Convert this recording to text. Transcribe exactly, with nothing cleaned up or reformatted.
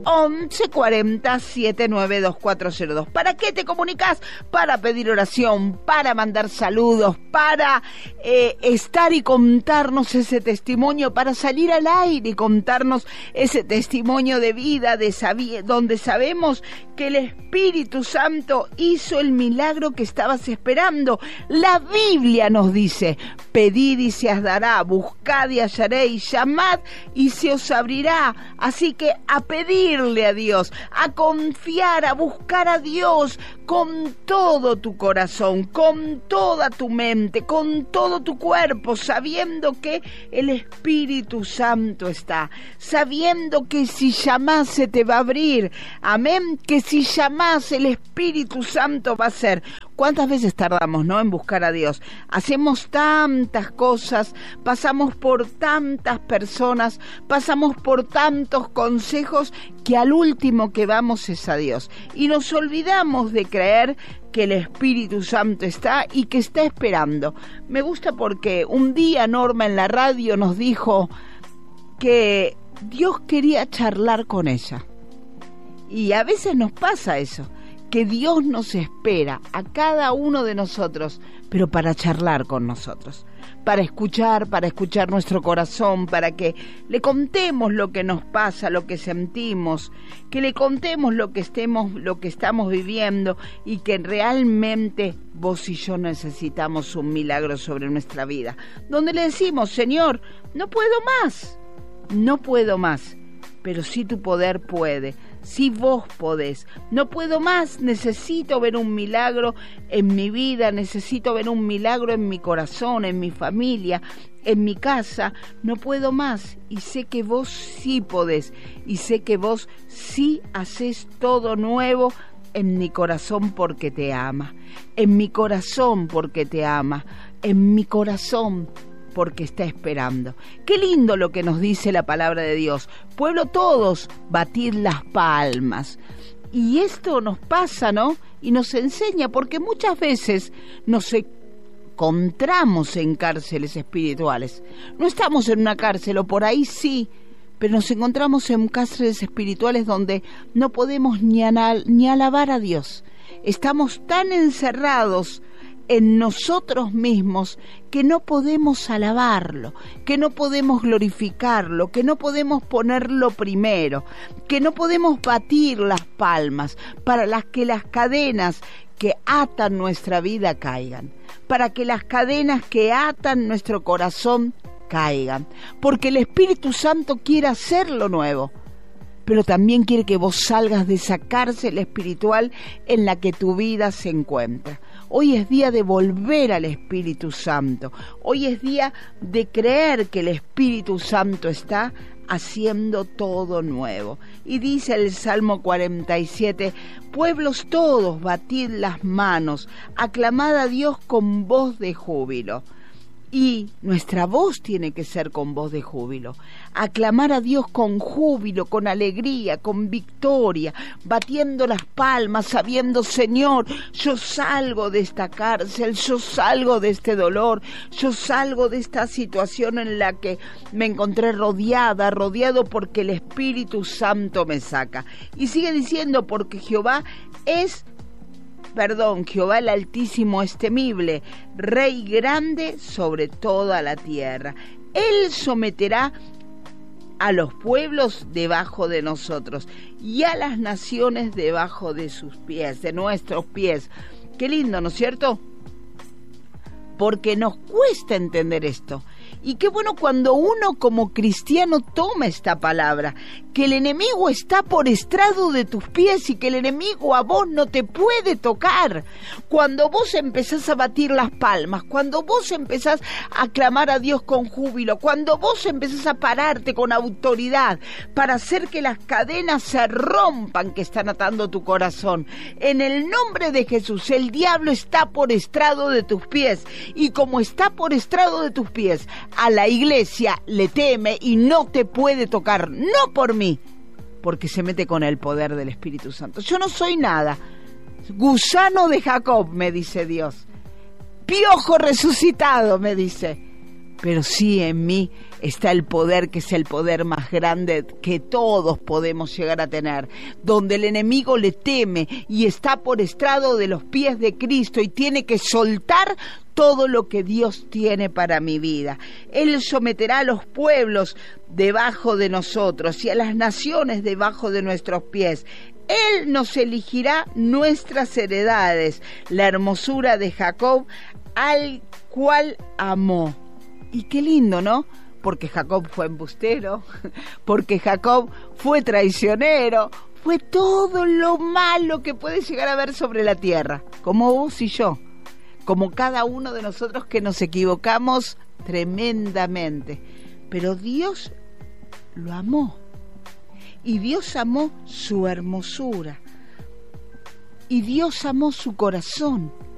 once cuarenta setenta y nueve veinticuatro cero dos. ¿Para qué te comunicas? Para pedir oración, para mandar saludos, para eh, estar y contarnos ese testimonio, para salir al aire y contarnos ese testimonio de vida, de sabi- donde sabemos que el Espíritu Santo hizo el milagro que estabas esperando. La Biblia nos dice: pedid y se os dará, buscad y hallaréis, llamad y se os abrirá. Así que a pedirle a Dios, a confiar, a buscar a Dios con todo tu corazón, con toda tu mente, con todo tu cuerpo, sabiendo que el Espíritu Santo está, sabiendo que si llamás se te va a abrir, amén, que si llamás el Espíritu Santo va a ser. ¿Cuántas veces tardamos, no, en buscar a Dios? Hacemos tantas cosas, pasamos por tantas personas, pasamos por tantos consejos, que al último que vamos es a Dios. Y nos olvidamos de creer que el Espíritu Santo está y que está esperando. Me gusta porque un día Norma en la radio nos dijo que Dios quería charlar con ella. Y a veces nos pasa eso, que Dios nos espera a cada uno de nosotros, pero para charlar con nosotros, para escuchar, para escuchar nuestro corazón, para que le contemos lo que nos pasa, lo que sentimos, que le contemos lo que estemos, lo que estamos viviendo, y que realmente vos y yo necesitamos un milagro sobre nuestra vida, donde le decimos: Señor, no puedo más, no puedo más, pero sí tu poder puede. Si vos podés, no puedo más, necesito ver un milagro en mi vida, necesito ver un milagro en mi corazón, en mi familia, en mi casa, no puedo más, y sé que vos sí podés, y sé que vos sí hacés todo nuevo en mi corazón porque te ama, en mi corazón porque te ama, en mi corazón porque está esperando. Qué lindo lo que nos dice la palabra de Dios. Pueblo todos, batid las palmas. Y esto nos pasa, ¿no? Y nos enseña, porque muchas veces nos encontramos en cárceles espirituales. No estamos en una cárcel, o por ahí sí, pero nos encontramos en cárceles espirituales donde no podemos ni, anal, ni alabar a Dios. Estamos tan encerrados en nosotros mismos que no podemos alabarlo, que no podemos glorificarlo, que no podemos ponerlo primero, que no podemos batir las palmas para las que las cadenas que atan nuestra vida caigan, para que las cadenas que atan nuestro corazón caigan, porque el Espíritu Santo quiere hacer lo nuevo, pero también quiere que vos salgas de esa cárcel espiritual en la que tu vida se encuentra. Hoy es día de volver al Espíritu Santo. Hoy es día de creer que el Espíritu Santo está haciendo todo nuevo. Y dice el Salmo cuarenta y siete: pueblos todos, batid las manos, aclamad a Dios con voz de júbilo. Y nuestra voz tiene que ser con voz de júbilo, aclamar a Dios con júbilo, con alegría, con victoria, batiendo las palmas, sabiendo: Señor, yo salgo de esta cárcel, yo salgo de este dolor, yo salgo de esta situación en la que me encontré rodeada, rodeado porque el Espíritu Santo me saca. Y sigue diciendo: porque Jehová es Perdón, Jehová el Altísimo es temible, Rey grande sobre toda la tierra. Él someterá a los pueblos debajo de nosotros y a las naciones debajo de sus pies, de nuestros pies. Qué lindo, ¿no es cierto? Porque nos cuesta entender esto. Y qué bueno cuando uno como cristiano toma esta palabra, que el enemigo está por estrado de tus pies y que el enemigo a vos no te puede tocar. Cuando vos empezás a batir las palmas, cuando vos empezás a clamar a Dios con júbilo, cuando vos empezás a pararte con autoridad para hacer que las cadenas se rompan que están atando tu corazón. En el nombre de Jesús, el diablo está por estrado de tus pies, y como está por estrado de tus pies, a la iglesia le teme y no te puede tocar, no por mí, porque se mete con el poder del Espíritu Santo. Yo no soy nada, gusano de Jacob, me dice Dios, piojo resucitado, me dice, pero sí en mí está el poder, que es el poder más grande que todos podemos llegar a tener, donde el enemigo le teme y está por estrado de los pies de Cristo y tiene que soltar todo lo que Dios tiene para mi vida. Él someterá a los pueblos debajo de nosotros y a las naciones debajo de nuestros pies. Él nos elegirá nuestras heredades, la hermosura de Jacob, al cual amó. Y qué lindo, ¿no? Porque Jacob fue embustero, porque Jacob fue traicionero, fue todo lo malo que puede llegar a haber sobre la tierra, como vos y yo, como cada uno de nosotros que nos equivocamos tremendamente. Pero Dios lo amó, y Dios amó su hermosura, y Dios amó su corazón,